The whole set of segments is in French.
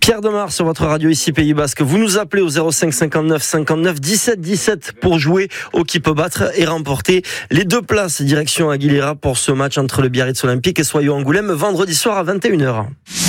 Pierre Demar sur votre radio ici Pays Basque. Vous nous appelez au 05 59 59 17 17 pour jouer au qui peut battre et remporter les 2 places direction Aguilera pour ce match entre le Biarritz Olympique et Soyaux Angoulême vendredi soir à 21h.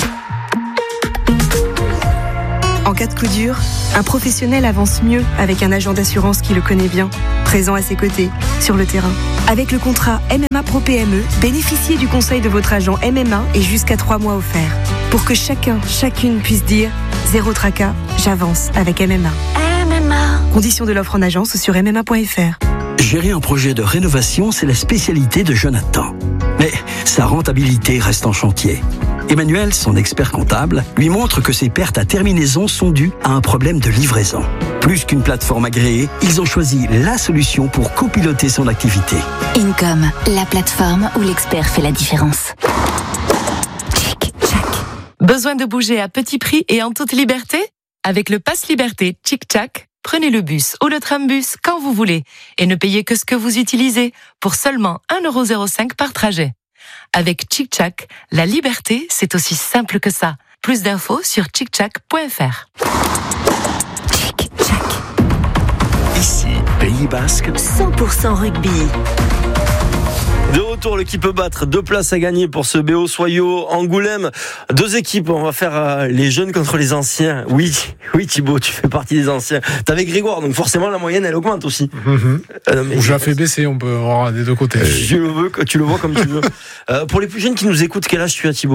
En cas de coup dur, un professionnel avance mieux avec un agent d'assurance qui le connaît bien, présent à ses côtés, sur le terrain. Avec le contrat MMA Pro PME, bénéficiez du conseil de votre agent MMA et jusqu'à 3 mois offerts. Pour que chacune puisse dire « Zéro tracas, j'avance avec MMA ». Conditions de l'offre en agence sur MMA.fr. Gérer un projet de rénovation, c'est la spécialité de Jonathan. Mais sa rentabilité reste en chantier. Emmanuel, son expert comptable, lui montre que ses pertes à terminaison sont dues à un problème de livraison. Plus qu'une plateforme agréée, ils ont choisi la solution pour copiloter son activité. Income, la plateforme où l'expert fait la différence. Tchic-tchac. Besoin de bouger à petit prix et en toute liberté ? Avec le Pass Liberté Tchic-tchac, prenez le bus ou le trambus quand vous voulez et ne payez que ce que vous utilisez pour seulement 1,05€ par trajet. Avec Tchic-tchac, la liberté, c'est aussi simple que ça. Plus d'infos sur tchic-tchac.fr. Tchic-tchac. Ici, Pays Basque, 100% rugby. De retour, le qui peut battre, 2 places à gagner pour ce BO Soyaux Angoulême. 2 équipes, on va faire les jeunes contre les anciens. Oui Thibaut, tu fais partie des anciens. T'avais Grégoire, donc forcément la moyenne elle augmente aussi. Je la fais baisser, on peut avoir des 2 côtés. Tu le vois comme tu veux. Pour les plus jeunes qui nous écoutent, quel âge tu as Thibaut ?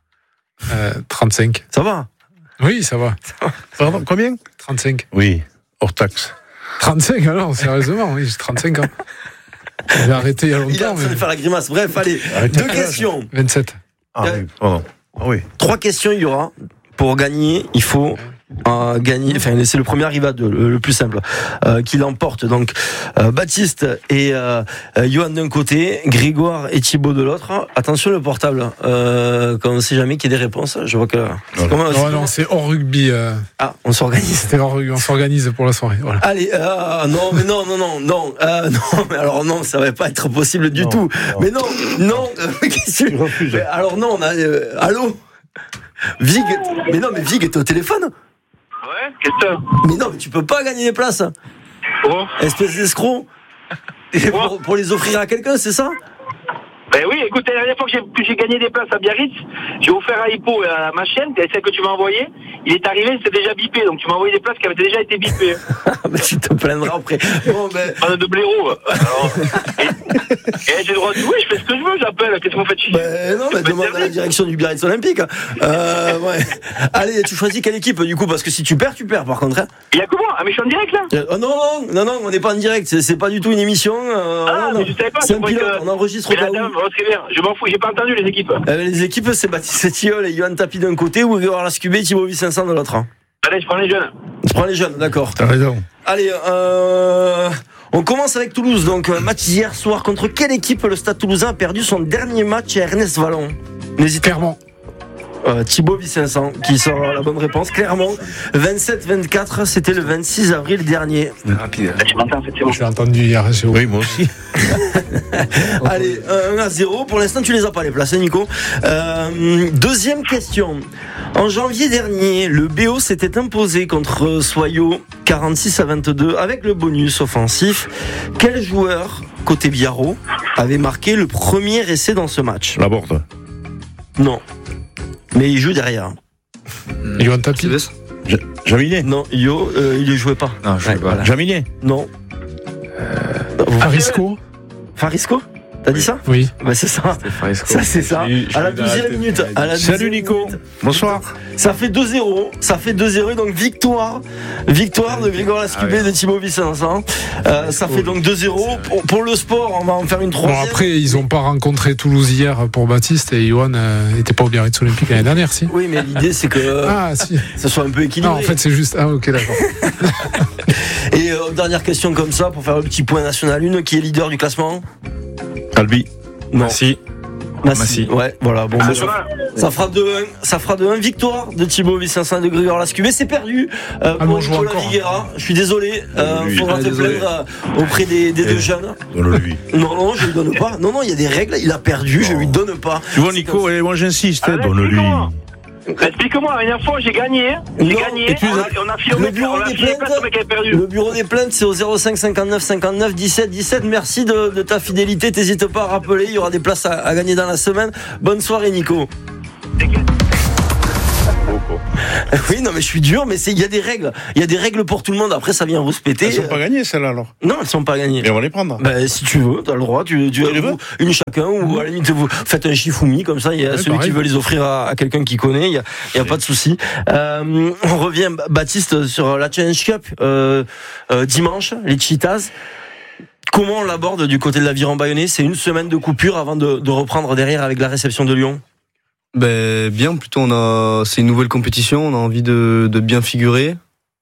35. Ça va ? Oui, ça va. Pardon, combien ? 35. Oui, hors taxe. 35 alors, sérieusement, oui, j'ai 35 ans. J'ai arrêté il y a longtemps. Il est en train de faire la grimace. Bref, allez, 2 questions. 27. Ah oui, pardon. Ah oui. 3 questions il y aura. Pour gagner, il faut gagner. Enfin, c'est le premier arrivé à 2, le plus simple, qui l'emporte. Donc, Baptiste et Johan d'un côté, Grégoire et Thibaut de l'autre. Attention le portable, quand on ne sait jamais qu'il y a des réponses. Je vois que Non, c'est hors rugby. On s'organise. C'était hors rugby. On s'organise pour la soirée. Voilà. Allez, non, mais alors non, ça va pas être possible du tout. Non. Mais non. Qu'est-ce que tu refuses ? Alors non, on a. Allô ? Vig, Vig est au téléphone. Ouais, qu'est-ce que Mais non, mais tu peux pas gagner les places. Oh. Espèce d'escroc. Et pour les offrir à quelqu'un, c'est ça ? Ben oui, écoute, la dernière fois que j'ai gagné des places à Biarritz, j'ai offert à Hippo à ma chaîne, celle que tu m'as envoyée. Il est arrivé, c'était déjà bipé, donc tu m'as envoyé des places qui avaient déjà été bipées. Mais tu te plaindras après. Bon, Pas de blaireau. Et j'ai le droit de jouer, je fais ce que je veux, j'appelle. Qu'est-ce que vous faites chier ? Non, mais demande à la direction du Biarritz Olympique. Ouais. Allez, tu choisis quelle équipe du coup ? Parce que si tu perds par contre. Hein. Il y a que moi, mais je suis en direct là. Non, on n'est pas en direct. C'est pas du tout une émission. Mais je savais pas. C'est un pilote, on enregistre au cas où. Très bien, je m'en fous, j'ai pas entendu les équipes. Les équipes, c'est Baptiste Tilleul et Johan Tapi d'un côté ou Grégoire Lascubé et Thibaut Vicençon de l'autre. Allez, je prends les jeunes. Je prends les jeunes, d'accord. T'as raison. Allez, on commence avec Toulouse. Donc, match hier soir. Contre quelle équipe le Stade Toulousain a perdu son dernier match à Ernest Vallon ? N'hésitez Clermont. Thibaut Vicençon qui sort la bonne réponse. Clermont, 27-24, c'était le 26 avril dernier. Rapide. Tu m'entends, c'est bon. Je l'ai entendu hier. Oui, moi aussi. Allez, 1-0. Pour l'instant, tu les as pas les places, Nico. Deuxième question. En janvier dernier, le BO s'était imposé contre Soyaux 46-22 avec le bonus offensif. Quel joueur, côté Biarro, avait marqué le premier essai dans ce match ? Laborde. Non. Mais il joue derrière. Johan Tapi. Jaminet. Non, il ne jouait pas. Non, je sais pas. Voilà. Jaminet. Non. Farisco. Farisco ? T'as dit ça ? Oui. Bah c'est ça. Ça c'est ça. À la 12e minute. Salut Nico. Bonsoir. Ça fait 2-0. Ça fait 2-0 donc victoire de Grégoire Lascubé de Thibaut Vicençon. Ça fait donc 2-0 pour le sport. On va en faire une troisième. Bon après ils ont pas rencontré Toulouse hier pour Baptiste et Johan n'était pas au Biarritz Olympique l'année dernière si. Oui mais l'idée c'est que ça soit un peu équilibré. Non en fait c'est juste ok d'accord. Et dernière question comme ça pour faire le petit point national 1 qui est leader du classement. Albi. Non. Massy. Ouais, voilà. Bon, ça fera 2-1. Ça fera 2-1. Victoire de Thibaut Vicençon et de Grégoire Lascubé. C'est perdu pour Nicolas Viguera. Je suis désolé. Faudra te plaindre auprès des deux jeunes. Donne-lui. Non, je lui donne pas. Non, il y a des règles. Il a perdu. Je lui donne pas. Tu vois, Nico, moi j'insiste. Donne-lui. Explique-moi, la dernière fois, j'ai gagné. On a filmé les places, le mec avait perdu. Le bureau des plaintes, c'est au 05 59 59 17 17. Merci de ta fidélité. T'hésites pas à rappeler. Il y aura des places à gagner dans la semaine. Bonne soirée, Nico. Oui, non, mais je suis dur, mais il y a des règles. Il y a des règles pour tout le monde. Après, ça vient rouspéter. Elles sont pas gagnées, celles-là, alors? Non, elles sont pas gagnées. Mais on va les prendre. Si tu veux, t'as le droit. Tu les veux une chacun, ou à la limite, vous faites un Shifumi, comme ça, il y a celui qui veut les offrir à quelqu'un qui connaît. Il y a pas de souci. On revient, Baptiste, sur la Challenge Cup, dimanche, les Cheetahs. Comment on l'aborde du côté de l'Aviron Bayonnais? C'est une semaine de coupure avant de reprendre derrière avec la réception de Lyon. Bien, plutôt c'est une nouvelle compétition, on a envie de bien figurer,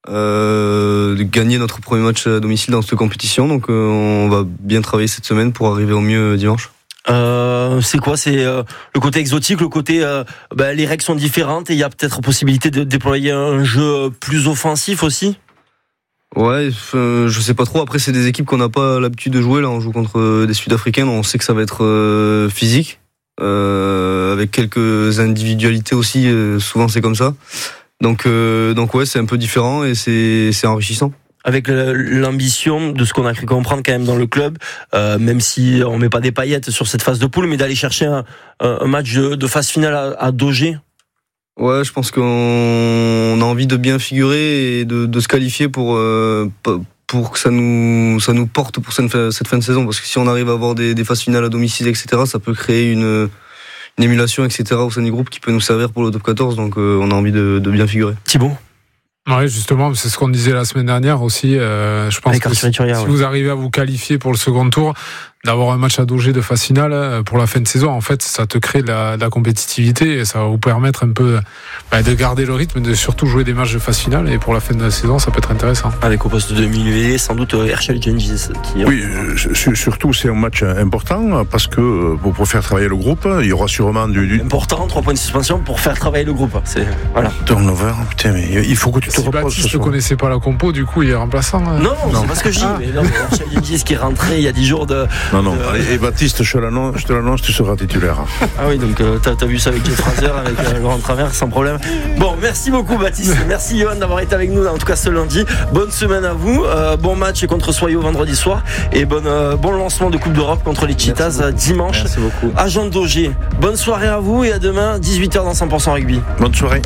de gagner notre premier match à domicile dans cette compétition, donc on va bien travailler cette semaine pour arriver au mieux dimanche. C'est quoi? C'est le côté exotique, le côté les règles sont différentes et il y a peut-être possibilité de déployer un jeu plus offensif aussi? Ouais, je sais pas trop. Après, c'est des équipes qu'on n'a pas l'habitude de jouer. Là, on joue contre des Sud-Africains, on sait que ça va être physique. Avec quelques individualités aussi, souvent c'est comme ça. Donc ouais, c'est un peu différent et c'est enrichissant. Avec l'ambition de ce qu'on a cru comprendre quand même dans le club, même si on met pas des paillettes sur cette phase de poule, mais d'aller chercher un match de phase finale à Dogé. Ouais, je pense qu'on a envie de bien figurer et de se qualifier pour que ça nous porte pour cette fin de saison, parce que si on arrive à avoir des phases finales à domicile, etc., ça peut créer une émulation, etc., au sein du groupe qui peut nous servir pour le top 14, donc on a envie de bien figurer. Thibaut? Ouais, justement, c'est ce qu'on disait la semaine dernière aussi. Je pense que si vous arrivez à vous qualifier pour le second tour, d'avoir un match à Dogé de phase finale pour la fin de saison, en fait, ça te crée de la compétitivité et ça va vous permettre un peu de garder le rythme, de surtout jouer des matchs de phase finale, et pour la fin de la saison, ça peut être intéressant. Avec au poste de milieu, sans doute Herschel Gengis. Oui, surtout c'est un match important parce que pour faire travailler le groupe, il y aura sûrement important, 3 points de suspension pour faire travailler le groupe. Voilà. Turnover, putain, mais il faut que tu te reposes. Baptiste ne connaissait pas la compo, du coup il est remplaçant. Non, c'est pas ce que je dis. Mais non, Herschel Gengis qui est rentré il y a 10 jours de. Non. Et Baptiste, je te l'annonce, tu seras titulaire. Ah oui, donc t'as vu ça avec Jeff Fraser, avec Laurent Travers, sans problème. Bon, merci beaucoup Baptiste, merci Johan d'avoir été avec nous, en tout cas ce lundi. Bonne semaine à vous, bon match contre Soyo vendredi soir, et bon lancement de Coupe d'Europe contre les Cheetahs dimanche. Merci beaucoup. À Jean Daugé. Bonne soirée à vous et à demain 18h dans 100% rugby. Bonne soirée.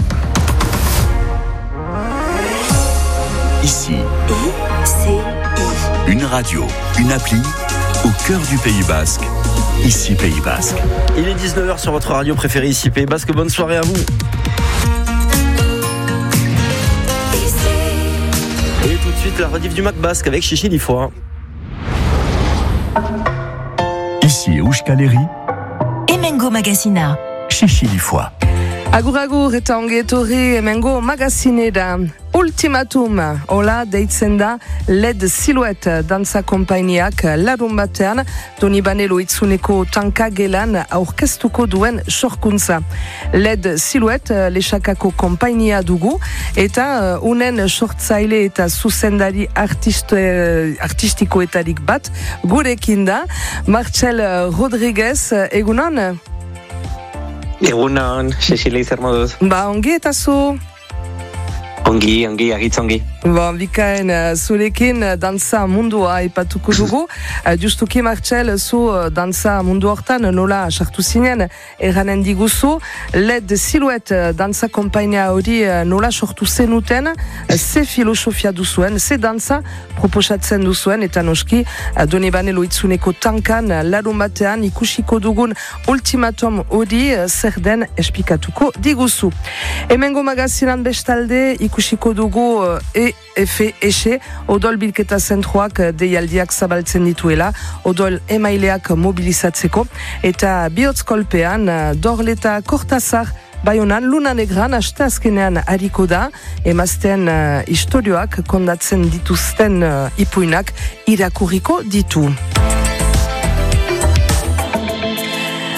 Ici, une radio, une appli au cœur du Pays Basque. Ici Pays Basque. Il est 19h sur votre radio préférée ici Pays Basque. Bonne soirée à vous. Et tout de suite la rediff du Mac Basque avec Chichi Lifoa. Ici Euskaleri, Hemengo Magazina. Chichi Lifoa. Agur eta ongi etorri hemengo magazinera. Ultimatum, hola deitzen da LED Silhouette dantza konpainiak larun batean Donibane Loitzuneko tanka gelan aurkeztuko duen sorkuntza. LED Silhouette lesakako konpainia dugu eta unen sortzaile eta zuzendari artistikoetarik bat gurekin da. Marcel Rodriguez, egunon? Egunon, Cecilia Izermoduz. Ongi eta zu? Ongi, agitz ongi. Bikaen, zurekin dantza mundua ipatuko dugu. Justuki Marcel, zu dantza mundu hortan nola sartu zinen erranen diguzu. LED Silhouette dantza konpainia hori nola sortu zenuten, ze filosofia duzuen, ze dantza proposatzen duzuen, eta noski Donibane Loitzuneko tankan larun batean ikusiko dugun ultimatum hori zer den esplikatuko diguzu. Hemengo magazinan bestalde ikusiko dugu EFE odol bilketa zentroak deialdiak zabaltzen dituela, odol emaileak mobilizatzeko, eta bihotzkolpean Dorleta Kortazar Baionan Luna Negran asteazkenean hariko da, emazten istorioak kondatzen dituzten ipuinak irakurriko ditu.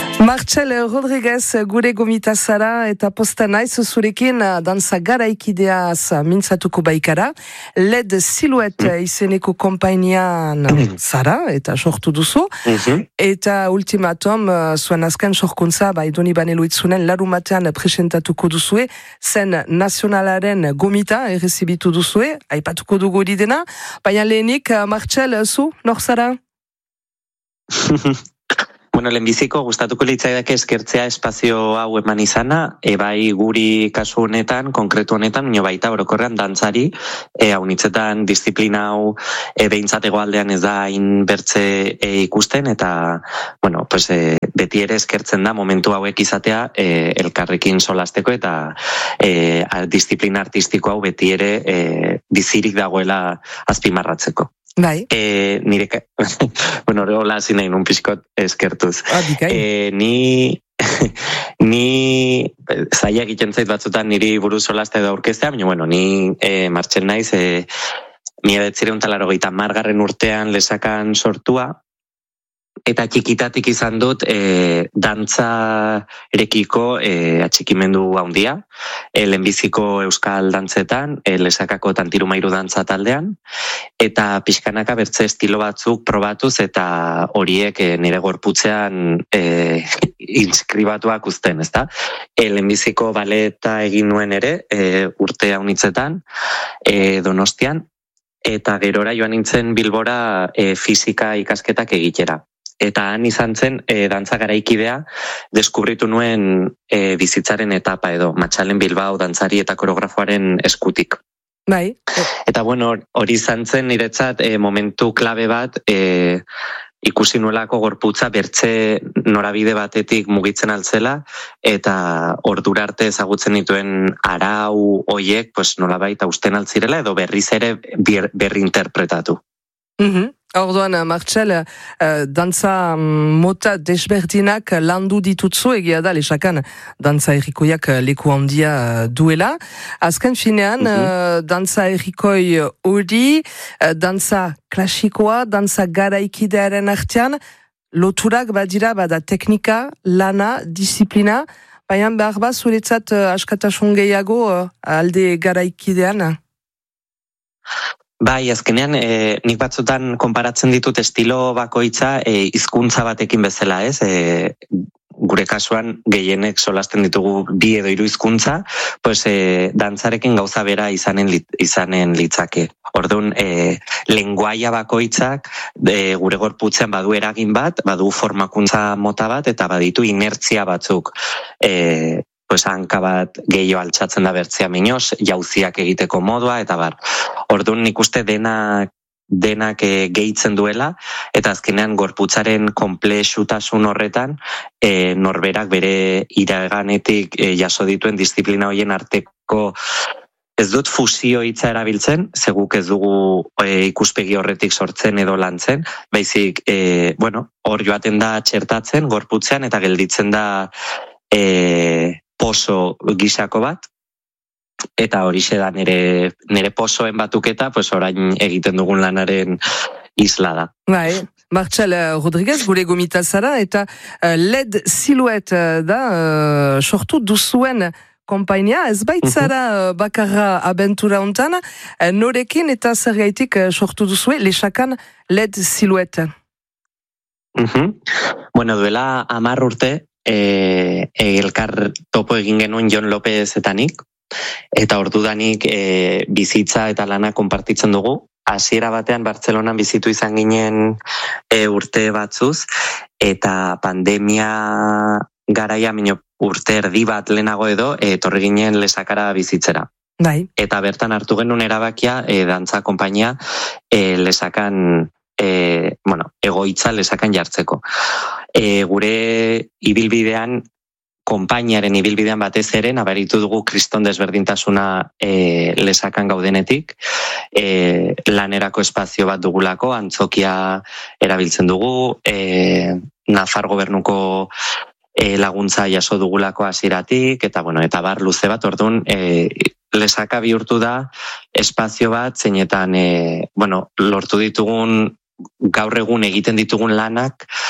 Martxel Rodriguez gure gomita zara eta posta naiz zurekin dantza garaikideaz mintzatuko baikara. LED Silhouette izeneko konpainian zara eta sortu duzu. Eta ultimatum zuen azken sorkuntza Doni Baneloitzunen larumatean presentatuko duzue, zen nazionalaren gomita errezibitu duzue, aipatuko dugu hori dena. Baina lehenik, Martxel, zu, nor zara? Bueno, lehenbiziko gustatuko litzaidake eskertzea espazio hau eman izana, bai guri kasu honetan, konkretu honetan, nio baita orokorrean dantzari, haunitzetan disiplina hau behintzatego aldean ez da inbertze ikusten, eta, bueno, pues, beti ere eskertzen da momentu hauek izatea elkarrekin solasteko, eta disiplina artistiko hau beti ere bizirik dagoela azpimarratzeko. Bai. Bueno, hola hasi nahi nun pixkot eskertuz. Ni zaila egiten zait batzutan niri buruz solasta edo aurkeztea, baina bueno, ni Martxel naiz, 1980 urtean Lesakan sortua, eta txikitatik izan dut dantza erekiko atxikimendu handia, lehenbiziko euskal dantzetan, Lesakako Tantirumairu dantza taldean, eta pixkanaka bertze estilo batzuk probatuz eta horiek nire gorputzean inskribatuak uzten, ezta? Lehenbiziko baleta egin nuen ere, urte haunitzetan, Donostian, eta gerora joan nintzen Bilbora fisika ikasketak egitera. Eta han izan zen dantza garaikidea deskubritu nuen bizitzaren etapa edo Matxalen Bilbao dantzari eta koreografoaren eskutik. Bai. Eta bueno, hori izan zen niretzat momentu klabe bat ikusi nuelako gorputza bertze norabide batetik mugitzen altzela eta ordura arte ezagutzen dituen arau hoiek pues nolabait hausten altzirela edo berriz ere berrinterpretatu. Orduan, Martxel, dantza mota desberdinak landu ditutzu, egia da, Lesakan dantza errikoiak leku handia duela. Azken finean, dantza errikoi hori, dantza klasikoa, dantza garaikidearen artean, loturak badira bada teknika, lana, disiplina, baina behar bat zuretzat askatasun gehiago alde garaikidean? Bai, azkenean, nik batzutan konparatzen ditut estilo bakoitza hizkuntza batekin bezala, ez? Gure kasuan gehienek solasten ditugu 2 edo 3 hizkuntza, pues dantzarekin gauza bera izanen litzake. Orduan, lenguaia bakoitzak gure gorputzean badu eragin bat, badu formakuntza mota bat, eta baditu inertzia batzuk. Pues hanka bat gehiago altxatzen da bertzea minoz, jauziak egiteko modua, eta bar. Orduan nik uste denak gehitzen duela, eta azkenean gorputzaren konplexutasun horretan, norberak bere iraganetik jaso dituen disiplina horien arteko ez dut fusio hitza erabiltzen, seguk ez dugu ikuspegi horretik sortzen edo lantzen, baizik, hor joaten da txertatzen gorputzean, eta gelditzen da poso gisako bat, eta horixe da nire posoen batuketa, pues orain egiten dugun lanaren isla da. Bai, Martxel Rodriguez, gure gomita zara, eta LED Silhouette da sortu duzuen konpainia, ez baitzara bakarra abentura hontan, norekin eta zergaitik sortu duzue, Lesakan LED Silhouette? Bueno, duela 10 urte, elkar topo egin genuen Jon Lopez etanik, eta ordudanik bizitza eta lana konpartitzen dugu. Hasiera batean Bartzelonan bizitu izan ginen urte batzuz, eta pandemia garaia urte erdi bat lehenago edo, etorri ginen Lesakara bizitzera. Bai. Eta bertan hartu genuen erabakia dantza konpainia Lesakan egoitza Lesakan jartzeko. Gure ibilbidean, konpainiaren ibilbidean batez ere, nabaritu dugu kriston desberdintasuna Lesakan gaudenetik, lanerako espazio bat dugulako, antzokia erabiltzen dugu, Nafar gobernuko laguntza jaso dugulako hasieratik, eta bar luze bat, orduan, Lesaka bihurtu da espazio bat, zeinetan, lortu ditugun, gaur egun egiten ditugun lanak,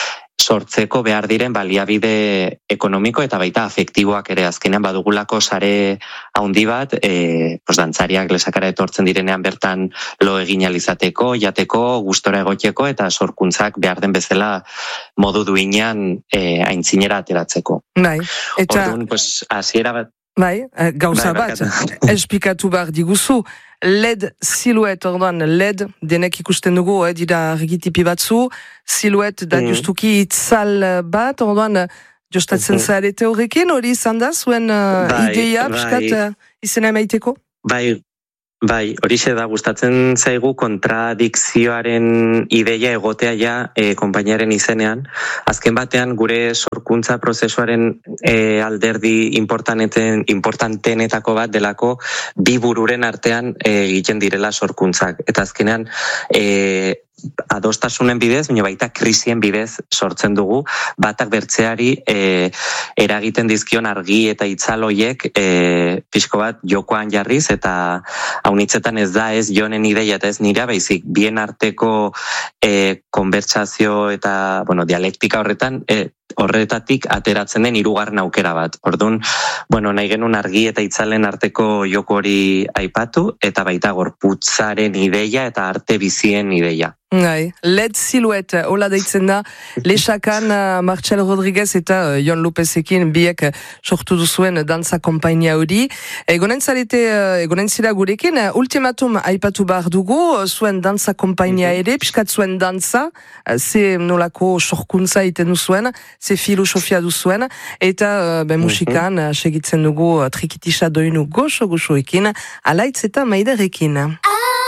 sortzeko behar diren baliabide ekonomiko eta baita afektiboak ere azkenean badugulako sare handi bat, dantzariak lesakara etortzen direnean bertan lo egin alizateko, jateko, gustora egoteko eta sorkuntzak behar den bezala modu duinean aintzinera ateratzeko. Bai, eta... Orduan, hasiera bat... Bai, gauza bat, esplikatu behar diguzu, LED siluet, orduan LED, denek ikusten dugu, dira argitipi batzu, siluet da justuki itzal bat, orduan jostatzen zarete horrekin, hori izan da, zuen ideia, piskat izena emaiteko? Bai, horixe da, gustatzen zaigu kontradikzioaren ideia egotea ja konpainiaren izenean. Azken batean gure sorkuntza prozesuaren alderdi importantenetako bat delako bi bururen artean egiten direla sorkuntzak. Eta azkenean adostasunen bidez, baina baita krisien bidez sortzen dugu, batak bertzeari eragiten dizkion argi eta itzal hoiek pixko bat jokoan jarriz, eta haunitzetan ez da ez jonen ideia eta ez nira, baizik bien arteko konbertsazio eta dialektika horretatik ateratzen den hirugarren aukera bat. Orduan, nahi genuen argi eta itzalen arteko joko hori aipatu, eta baita gorputzaren ideia eta arte bizien ideia. LED siluet, hola deitzen da, lesakan Marcel Rodriguez eta Jon Lopezekin biek sortu duzuen dantza kompainia hori. Egonen zira gurekin, ultimatum aipatu behar dugu, zuen dantza kompainia ere, piskat zuen dantza, ze nolako sorkuntza iten duzuen, ze filosofia duzuen, eta musikan segitzen dugu trikitisa doinu goxo-goxoekin, alaitz eta maiderekin.